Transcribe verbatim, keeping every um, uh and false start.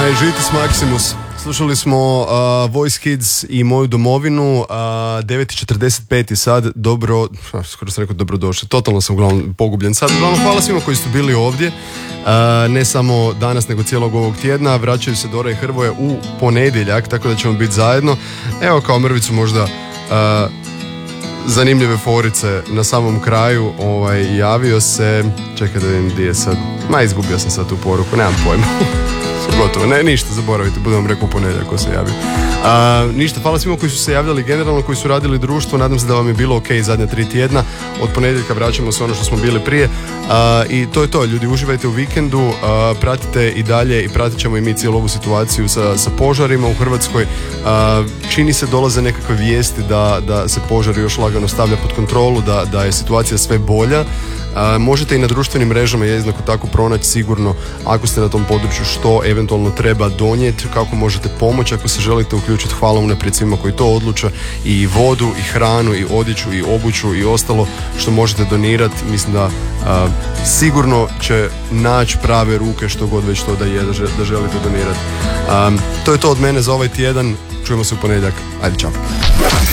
Najžitis Maximus. Slušali smo uh, Voice Kids i Moju domovinu, uh, devet i četrdeset pet i sad, dobro, skoro sam rekao dobrodošli, totalno sam uglavnom pogubljen sad. Uglavnom hvala svima koji su bili ovdje, uh, ne samo danas nego cijelog ovog tjedna. Vraćaju se Dora i Hrvoje u ponedjeljak, tako da ćemo biti zajedno. Evo kao mrvicu možda uh, zanimljive forice na samom kraju. Ovaj, javio se, čekaj da vidim gdje je sad, ma izgubio sam sad tu poruku, nemam pojma. Gotovo, ne, ništa, zaboravite, budem vam rekao u ponedjeljak ko se javio. A, ništa, hvala svima koji su se javljali generalno, koji su radili društvo, nadam se da vam je bilo ok zadnja tri tjedna. Od ponedjeljka vraćamo se ono što smo bili prije. A, I to je to, ljudi, uživajte u vikendu, a, pratite i dalje i pratit ćemo i mi cijelu ovu situaciju sa, sa požarima u Hrvatskoj. A, čini se dolaze nekakve vijesti da, da se požar još lagano stavlja pod kontrolu, da, da je situacija sve bolja. A, možete i na društvenim mrežama jednako tako pronaći sigurno ako ste na tom području što eventualno treba donijeti, kako možete pomoći ako se želite uključiti. Hvala unaprijed svima koji to odluče, i vodu i hranu i odjeću i obuću i ostalo što možete donirati. Mislim da a, sigurno će naći prave ruke što god već to da je da, da želite donirati. A, to je to od mene za ovaj tjedan, čujemo se u ponedjeljak, ajde čao.